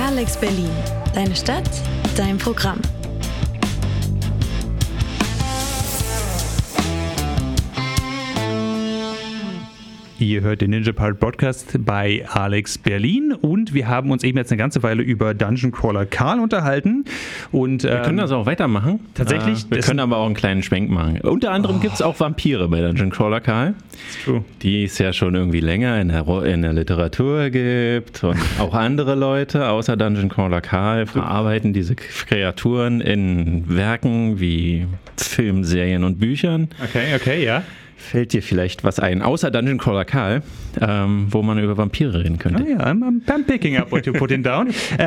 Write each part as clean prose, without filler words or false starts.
Alex Berlin. Deine Stadt, dein Programm. Ihr hört den Ninja Pirate Podcast bei Alex Berlin und wir haben uns eben jetzt eine ganze Weile über Dungeon Crawler Karl unterhalten. Und, wir können das auch weitermachen. Tatsächlich. Wir können aber auch einen kleinen Schwenk machen. Unter anderem gibt es auch Vampire bei Dungeon Crawler Karl, die es ja schon irgendwie länger in der Literatur gibt und auch andere Leute außer Dungeon Crawler Karl verarbeiten diese Kreaturen in Werken wie Filmen, Serien und Büchern. Okay, ja. Fällt dir vielleicht was ein, außer Dungeon Crawler Karl, wo man über Vampire reden könnte? Ja, I'm picking up what you're putting down.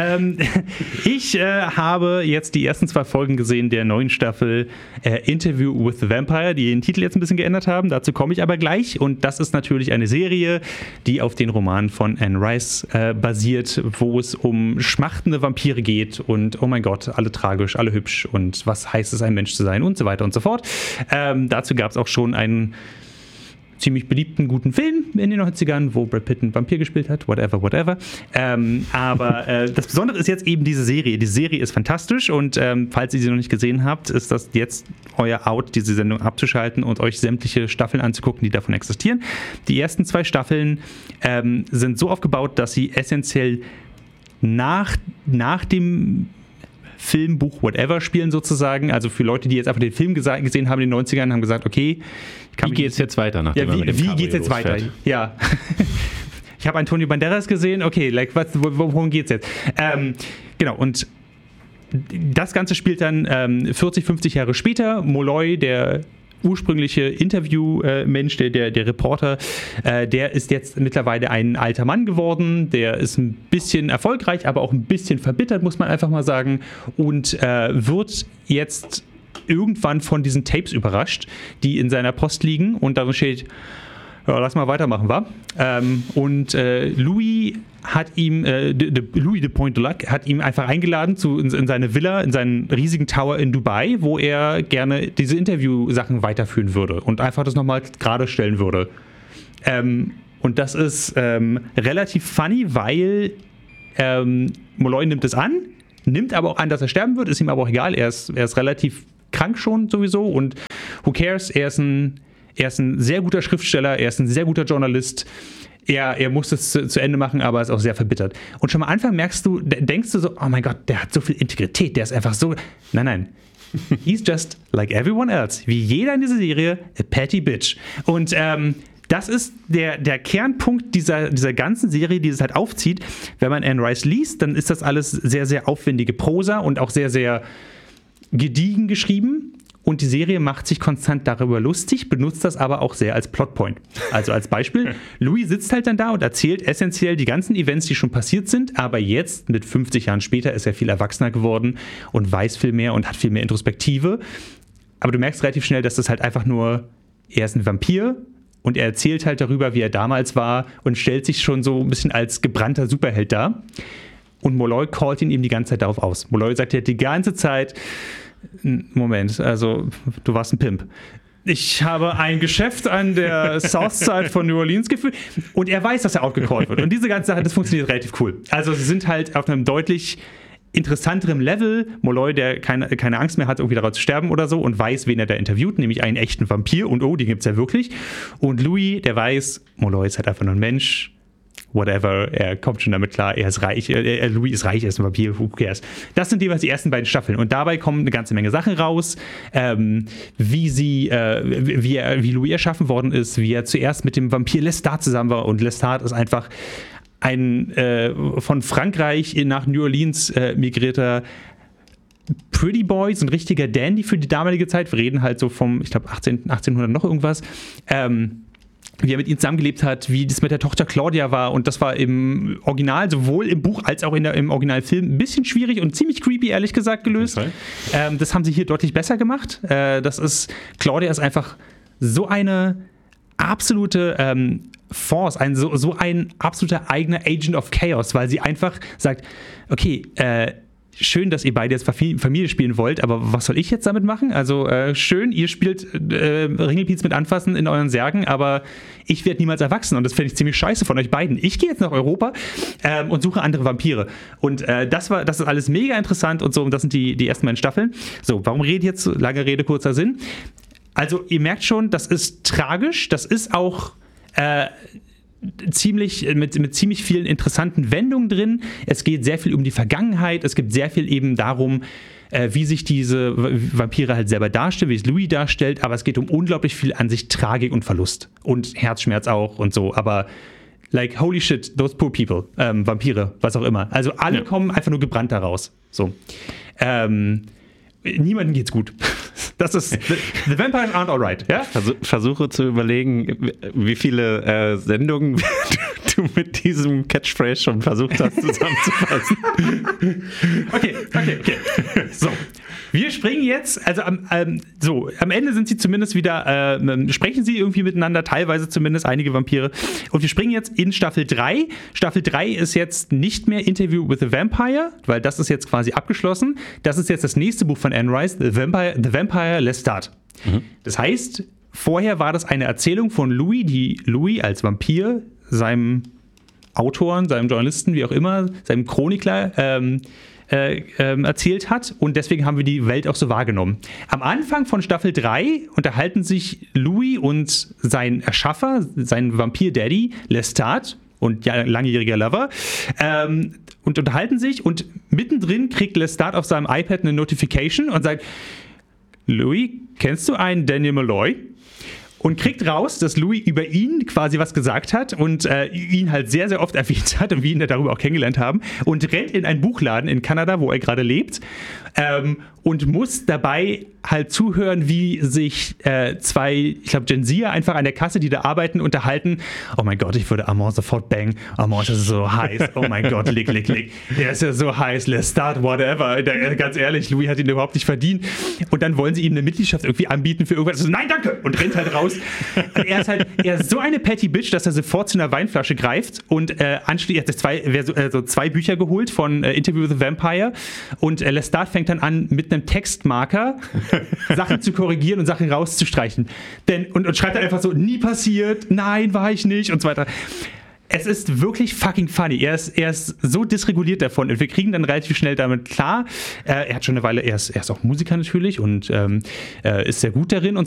Ich habe jetzt die ersten 2 Folgen gesehen der neuen Staffel Interview with the Vampire, die den Titel jetzt ein bisschen geändert haben. Dazu komme ich aber gleich. Und das ist natürlich eine Serie, die auf den Roman von Anne Rice basiert, wo es um schmachtende Vampire geht und oh mein Gott, alle tragisch, alle hübsch und was heißt es, ein Mensch zu sein und so weiter und so fort. Dazu gab es auch schon einen ziemlich beliebten, guten Film in den 90ern, wo Brad Pitt einen Vampir gespielt hat, whatever. Aber das Besondere ist jetzt eben diese Serie. Die Serie ist fantastisch und falls ihr sie noch nicht gesehen habt, ist das jetzt euer Out, diese Sendung abzuschalten und euch sämtliche Staffeln anzugucken, die davon existieren. Die ersten 2 Staffeln sind so aufgebaut, dass sie essentiell nach dem Film, Buch, whatever spielen sozusagen. Also für Leute, die jetzt einfach den Film gesehen haben in den 90ern, haben gesagt, okay, wie geht es jetzt weiter? Wie geht es jetzt weiter? Ja. Ich habe Antonio Banderas gesehen, okay, worum geht's jetzt? Genau, und das Ganze spielt dann 40, 50 Jahre später. Molloy, der ursprüngliche Interview-Mensch, der Reporter, der ist jetzt mittlerweile ein alter Mann geworden, der ist ein bisschen erfolgreich, aber auch ein bisschen verbittert, muss man einfach mal sagen, und wird jetzt irgendwann von diesen Tapes überrascht, die in seiner Post liegen und darin steht, ja, lass mal weitermachen, wa? Und Louis hat ihm, Louis de Pointe de Lac hat ihm einfach eingeladen in seine Villa, in seinen riesigen Tower in Dubai, wo er gerne diese Interview-Sachen weiterführen würde und einfach das nochmal gerade stellen würde. Und das ist relativ funny, weil Molloy nimmt es an, nimmt aber auch an, dass er sterben wird, ist ihm aber auch egal, er ist relativ krank schon sowieso und who cares, er ist ein sehr guter Schriftsteller, er ist ein sehr guter Journalist. Er muss es zu Ende machen, aber ist auch sehr verbittert. Und schon am Anfang denkst du so, oh mein Gott, der hat so viel Integrität, der ist einfach so... Nein. He's just like everyone else. Wie jeder in dieser Serie, a petty bitch. Und das ist der Kernpunkt dieser ganzen Serie, die es halt aufzieht. Wenn man Anne Rice liest, dann ist das alles sehr, sehr aufwendige Prosa und auch sehr, sehr gediegen geschrieben. Und die Serie macht sich konstant darüber lustig, benutzt das aber auch sehr als Plotpoint. Also als Beispiel, Louis sitzt halt dann da und erzählt essentiell die ganzen Events, die schon passiert sind, aber jetzt, mit 50 Jahren später, ist er viel erwachsener geworden und weiß viel mehr und hat viel mehr Introspektive. Aber du merkst relativ schnell, dass das halt einfach nur, er ist ein Vampir und er erzählt halt darüber, wie er damals war und stellt sich schon so ein bisschen als gebrannter Superheld dar. Und Molloy callt ihn die ganze Zeit darauf aus. Molloy sagt ja die ganze Zeit, Moment, also du warst ein Pimp. Ich habe ein Geschäft an der Southside von New Orleans geführt und er weiß, dass er outgecallt wird. Und diese ganze Sache, das funktioniert relativ cool. Also sie sind halt auf einem deutlich interessanteren Level. Molloy, der keine Angst mehr hat, irgendwie daraus zu sterben oder so und weiß, wen er da interviewt, nämlich einen echten Vampir und oh, den gibt's ja wirklich. Und Louis, der weiß, Molloy ist halt einfach nur ein Mensch. Whatever, er kommt schon damit klar, er ist reich, Louis ist reich, er ist ein Vampir, who cares. Das sind jeweils die ersten beiden Staffeln und dabei kommen eine ganze Menge Sachen raus, wie Louis erschaffen worden ist, wie er zuerst mit dem Vampir Lestat zusammen war und Lestat ist einfach ein von Frankreich nach New Orleans migrierter Pretty Boy, so ein richtiger Dandy für die damalige Zeit, wir reden halt so vom, ich glaube 1800 noch irgendwas, wie er mit ihnen zusammengelebt hat, wie das mit der Tochter Claudia war und das war im Original, sowohl im Buch als auch im Originalfilm ein bisschen schwierig und ziemlich creepy, ehrlich gesagt, gelöst. Das haben sie hier deutlich besser gemacht. Claudia ist einfach so eine absolute Force, so ein absoluter eigener Agent of Chaos, weil sie einfach sagt, okay, schön, dass ihr beide jetzt Familie spielen wollt, aber was soll ich jetzt damit machen? Also schön, ihr spielt Ringelpiez mit Anfassen in euren Särgen, aber ich werde niemals erwachsen und das fände ich ziemlich scheiße von euch beiden. Ich gehe jetzt nach Europa und suche andere Vampire. Und das ist alles mega interessant und so, und das sind die ersten beiden Staffeln. So, warum rede ich jetzt? Lange Rede, kurzer Sinn. Also ihr merkt schon, das ist tragisch, das ist auch mit ziemlich vielen interessanten Wendungen drin. Es geht sehr viel um die Vergangenheit. Es gibt sehr viel eben darum, wie sich diese Vampire halt selber darstellen, wie es Louis darstellt. Aber es geht um unglaublich viel an sich Tragik und Verlust. Und Herzschmerz auch und so. Aber like, holy shit, those poor people. Vampire, was auch immer. Also alle kommen einfach nur gebrannt daraus. So. Niemandem geht's gut. Das ist The Vampires aren't alright. Ja? Versuche zu überlegen, wie viele Sendungen du mit diesem Catchphrase schon versucht hast zusammenzufassen. Okay. So, wir springen jetzt, also am Ende sind sie zumindest wieder, sprechen sie irgendwie miteinander, teilweise zumindest einige Vampire. Und wir springen jetzt in Staffel 3. Staffel 3 ist jetzt nicht mehr Interview with the Vampire, weil das ist jetzt quasi abgeschlossen. Das ist jetzt das nächste Buch von Anne Rice, The Vampire Lestat. Das heißt, vorher war das eine Erzählung von Louis, die Louis als Vampir seinem Autoren, seinem Journalisten, wie auch immer, seinem Chronikler erzählt hat, und deswegen haben wir die Welt auch so wahrgenommen. Am Anfang von Staffel 3 unterhalten sich Louis und sein Erschaffer, sein Vampir-Daddy, Lestat, und langjähriger Lover, und unterhalten sich, und mittendrin kriegt Lestat auf seinem iPad eine Notification und sagt: Louis, kennst du einen Daniel Malloy? Und kriegt raus, dass Louis über ihn quasi was gesagt hat und ihn halt sehr, sehr oft erwähnt hat und wir ihn darüber auch kennengelernt haben, und rennt in einen Buchladen in Kanada, wo er gerade lebt, und muss dabei halt zuhören, wie sich zwei, ich glaube Gen Zer, einfach an der Kasse, die da arbeiten, unterhalten. Oh mein Gott, ich würde Armand sofort bangen. Armand, das ist so heiß. Oh mein Gott, lick. Der ist ja so heiß. Lestat, whatever. Ganz ehrlich, Louis hat ihn überhaupt nicht verdient. Und dann wollen sie ihm eine Mitgliedschaft irgendwie anbieten für irgendwas. Also, nein, danke! Und rennt halt raus. Und er ist so eine petty Bitch, dass er sofort zu einer Weinflasche greift und anschließend hat zwei Bücher geholt von Interview with the Vampire, und Lestat fängt dann an, mit einem Textmarker Sachen zu korrigieren und Sachen rauszustreichen. Und schreibt dann einfach so: nie passiert, nein, war ich nicht, und so weiter. Es ist wirklich fucking funny. Er ist so dysreguliert davon, und wir kriegen dann relativ schnell damit klar. Er hat schon eine Weile, er ist auch Musiker natürlich und ist sehr gut darin und